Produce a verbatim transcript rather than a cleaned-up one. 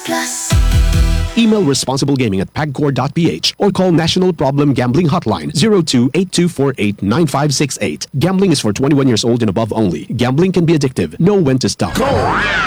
Plus. Email responsiblegaming at pagcor dot p h or call National Problem Gambling Hotline zero two eight two four eight nine five six eight. Gambling is for twenty-one years old and above only. Gambling can be addictive. Know when to stop.